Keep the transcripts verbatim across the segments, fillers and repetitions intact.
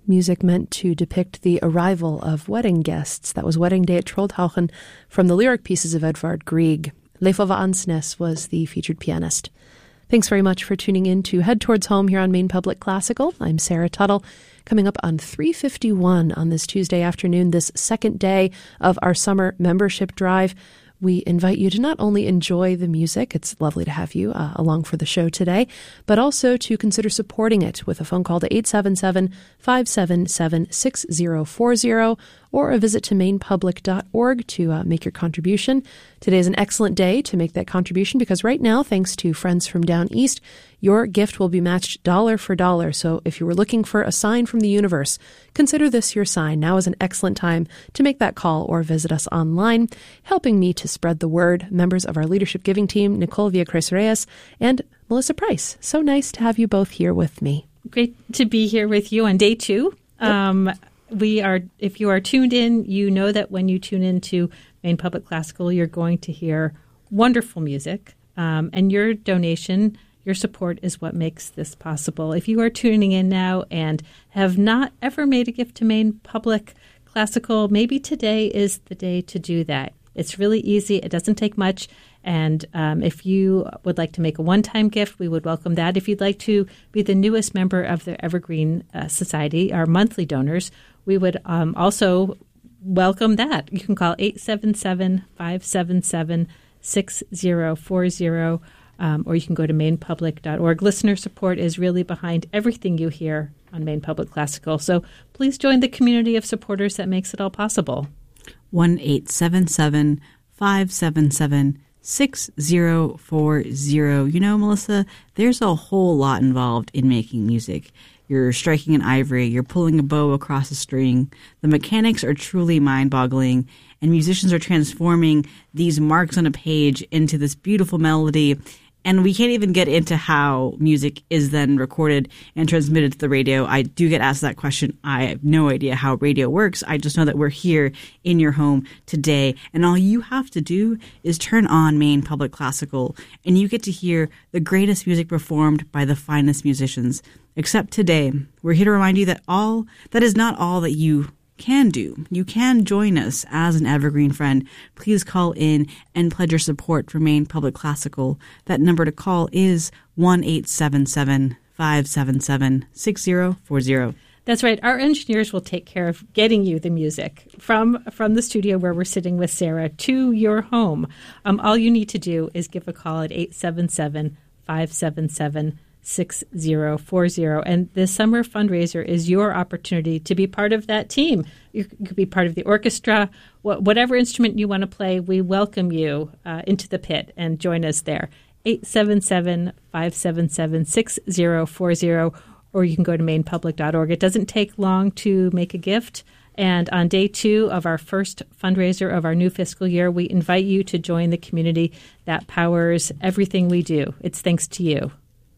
music meant to depict the arrival of wedding guests. That was Wedding Day at Troldhaugen from the lyric pieces of Edvard Grieg. Leif Ove Ansnes was the featured pianist. Thanks very much for tuning in to Head Towards Home here on Maine Public Classical. I'm Sarah Tuttle. Coming up on three fifty-one on this Tuesday afternoon, this second day of our summer membership drive, we invite you to not only enjoy the music, it's lovely to have you uh, along for the show today, but also to consider supporting it with a phone call to eight seven seven, five seven seven, six zero four zero or a visit to maine public dot org to uh, make your contribution. Today is an excellent day to make that contribution because right now, thanks to friends from down east, your gift will be matched dollar for dollar. So if you were looking for a sign from the universe, consider this your sign. Now is an excellent time to make that call or visit us online. Helping me to spread the word, members of our leadership giving team, Nicole Villacres-Reyes and Melissa Price. So nice to have you both here with me. Great to be here with you on day two. Yep. Um, we are, if you are tuned in, you know that when you tune into Maine Public Classical, you're going to hear wonderful music, um, and your donation, your support is what makes this possible. If you are tuning in now and have not ever made a gift to Maine Public Classical, maybe today is the day to do that. It's really easy. It doesn't take much. And um, if you would like to make a one-time gift, we would welcome that. If you'd like to be the newest member of the Evergreen uh, Society, our monthly donors, we would um, also welcome that. You can call eight seven seven, five seven seven, six zero four zero, um, or you can go to maine public dot org. Listener support is really behind everything you hear on Maine Public Classical. So please join the community of supporters that makes it all possible. one eight seven seven, five seven seven, six zero four zero. You know, Melissa, there's a whole lot involved in making music. You're striking an ivory, you're pulling a bow across a string. The mechanics are truly mind-boggling, and musicians are transforming these marks on a page into this beautiful melody. And we can't even get into how music is then recorded and transmitted to the radio. I do get asked that question. I have no idea how radio works. I just know that we're here in your home today. And all you have to do is turn on Maine Public Classical, and you get to hear the greatest music performed by the finest musicians. Except today, we're here to remind you that all that is not all that you can do. You can join us as an Evergreen friend. Please call in and pledge your support for Maine Public Classical. That number to call is one eight seven seven, five seven seven, six zero four zero. That's right. Our engineers will take care of getting you the music from from the studio where we're sitting with Sarah to your home. Um, all you need to do is give a call at eight seven seven, five seven seven, six zero four zero. And this summer fundraiser is your opportunity to be part of that team. You could be part of the orchestra. Whatever instrument you want to play, we welcome you uh, into the pit and join us there. eight seven seven, five seven seven, six zero four zero, or you can go to maine public dot org. It doesn't take long to make a gift. And on day two of our first fundraiser of our new fiscal year, we invite you to join the community that powers everything we do. It's thanks to you.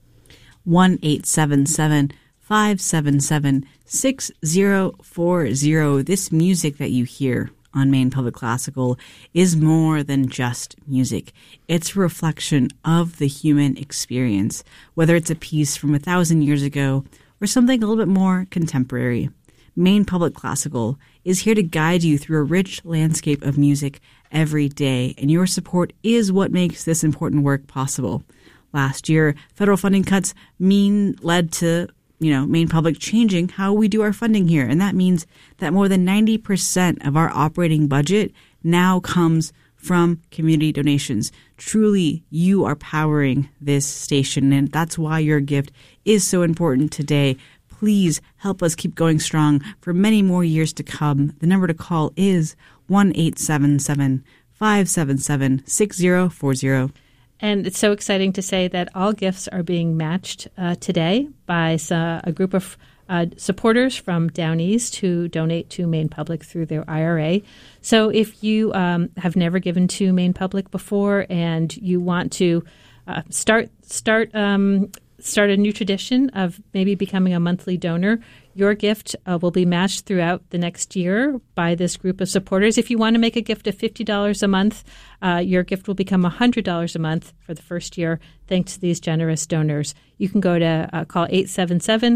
one eight seven seven, five seven seven, six zero four zero. This music that you hear on Maine Public Classical is more than just music. It's a reflection of the human experience, whether it's a piece from a thousand years ago or something a little bit more contemporary. Maine Public Classical is here to guide you through a rich landscape of music every day, and your support is what makes this important work possible. Last year, federal funding cuts mean led to, you know, Maine Public changing how we do our funding here. And that means that more than ninety percent of our operating budget now comes from community donations. Truly, you are powering this station, and that's why your gift is so important today. Please help us keep going strong for many more years to come. The number to call is one eight seven seven, five seven seven, six zero four zero. And it's so exciting to say that all gifts are being matched uh, today by uh, a group of uh, supporters from Down East who donate to Maine Public through their I R A. So if you um, have never given to Maine Public before and you want to uh, start start um, start a new tradition of maybe becoming a monthly donor, your gift uh, will be matched throughout the next year by this group of supporters. If you want to make a gift of fifty dollars a month, uh, your gift will become one hundred dollars a month for the first year, thanks to these generous donors. You can go to uh, call eight seven seven,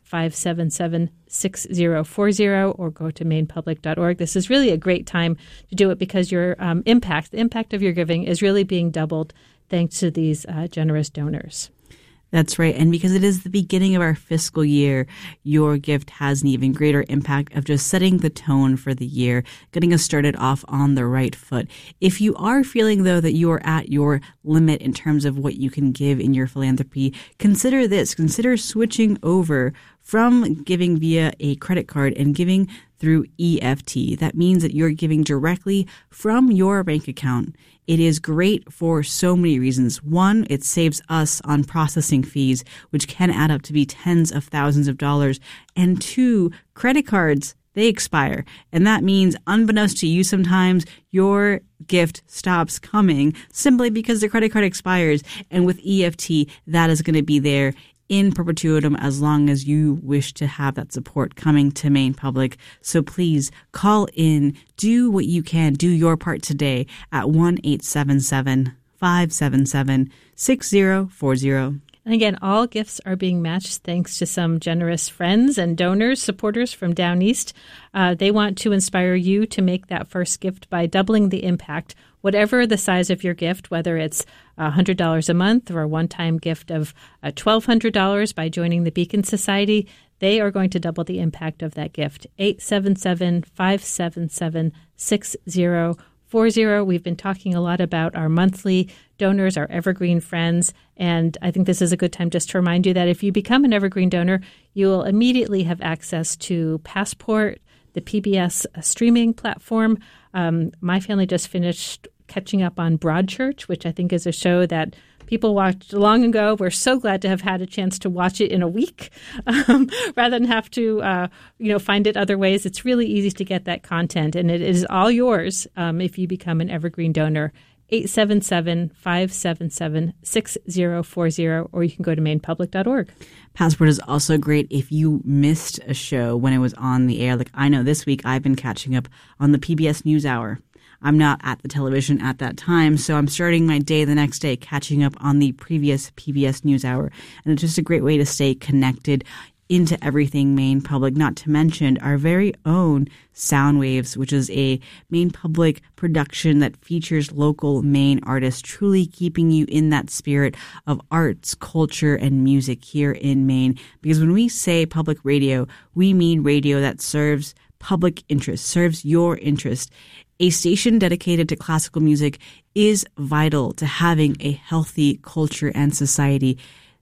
five seven seven, six zero four zero or go to maine public dot org. This is really a great time to do it because your um, impact, the impact of your giving is really being doubled thanks to these uh, generous donors. That's right. And because it is the beginning of our fiscal year, your gift has an even greater impact of just setting the tone for the year, getting us started off on the right foot. If you are feeling, though, that you are at your limit in terms of what you can give in your philanthropy, consider this. Consider switching over from giving via a credit card and giving through E F T. That means that you're giving directly from your bank account. It is great for so many reasons. One, it saves us on processing fees, which can add up to be tens of thousands of dollars. And two, credit cards, they expire. And that means, unbeknownst to you sometimes, your gift stops coming simply because the credit card expires. And with E F T, that is going to be there in perpetuitum as long as you wish to have that support coming to Maine Public. So please call in, do what you can, do your part today at one eight seven seven, five seven seven, six zero four zero. And again, all gifts are being matched thanks to some generous friends and donors, supporters from down east. Uh, they want to inspire you to make that first gift by doubling the impact, whatever the size of your gift, whether it's one hundred dollars a month or a one-time gift of uh, twelve hundred dollars by joining the Beacon Society. They are going to double the impact of that gift. eight seven seven, five seven seven, six zero four zero. We've been talking a lot about our monthly donors, our Evergreen friends, and I think this is a good time just to remind you that if you become an Evergreen donor, you will immediately have access to Passport, the P B S streaming platform. Um, my family just finished catching up on Broadchurch, which I think is a show that people watched long ago. We're so glad to have had a chance to watch it in a week um, rather than have to, uh, you know, find it other ways. It's really easy to get that content, and it is all yours um, if you become an Evergreen donor. eight seven seven, five seven seven, six zero four zero, or you can go to maine public dot org. Passport is also great if you missed a show when it was on the air. Like I know this week I've been catching up on the P B S NewsHour. I'm not at the television at that time, so I'm starting my day the next day catching up on the previous P B S NewsHour. And it's just a great way to stay connected into everything Maine Public, not to mention our very own Sound Waves, which is a Maine Public production that features local Maine artists, truly keeping you in that spirit of arts, culture, and music here in Maine. Because when we say public radio, we mean radio that serves public interest, serves your interest. A station dedicated to classical music is vital to having a healthy culture and society.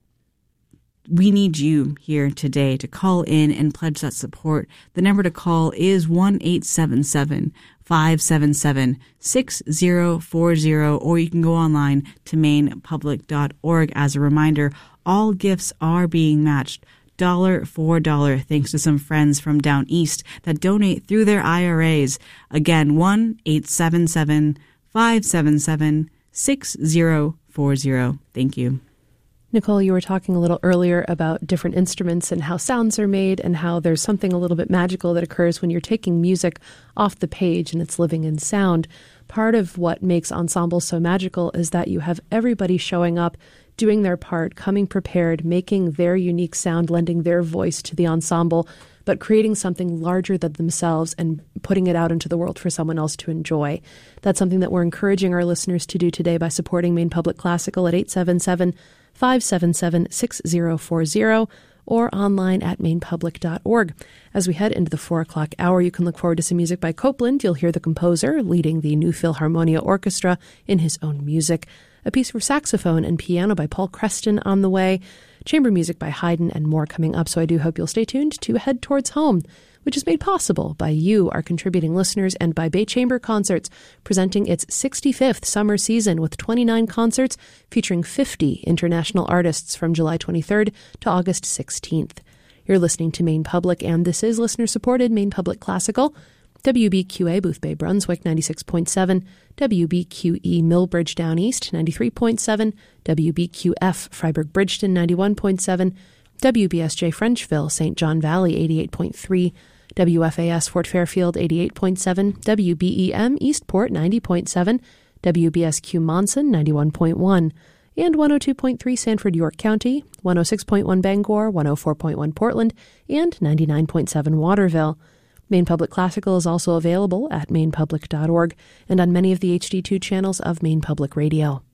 We need you here today to call in and pledge that support. The number to call is one eight seven seven, five seven seven, six zero four zero, or you can go online to maine public dot org. As a reminder, all gifts are being matched dollar for dollar thanks to some friends from down east that donate through their I R As. Again, one eight seven seven, five seven seven, six zero four zero. Thank you. Nicole, you were talking a little earlier about different instruments and how sounds are made and how there's something a little bit magical that occurs when you're taking music off the page and it's living in sound. Part of what makes ensembles so magical is that you have everybody showing up, doing their part, coming prepared, making their unique sound, lending their voice to the ensemble, but creating something larger than themselves and putting it out into the world for someone else to enjoy. That's something that we're encouraging our listeners to do today by supporting Maine Public Classical at eight seven seven, five seven seven, six zero four zero or online at maine public dot org. As we head into the four o'clock hour, you can look forward to some music by Copeland. You'll hear the composer leading the New Philharmonia Orchestra in his own music. A piece for saxophone and piano by Paul Creston on the way. Chamber music by Haydn and more coming up. So I do hope you'll stay tuned to Head Towards Home, which is made possible by you, our contributing listeners, and by Bay Chamber Concerts, presenting its sixty-fifth summer season with twenty-nine concerts featuring fifty international artists from July twenty-third to August sixteenth. You're listening to Maine Public, and this is listener-supported Maine Public Classical. W B Q A Boothbay Brunswick ninety-six point seven, W B Q E Millbridge Down East ninety-three point seven, W B Q F Freiburg Bridgeton ninety-one point seven, W B S J Frenchville Saint John Valley eighty-eight point three, W F A S Fort Fairfield eighty-eight point seven, W B E M Eastport ninety point seven, W B S Q Monson ninety-one point one. and one oh two point three Sanford, York County, one oh six point one Bangor, one oh four point one Portland, and ninety-nine point seven Waterville. Maine Public Classical is also available at maine public dot org and on many of the H D two channels of Maine Public Radio.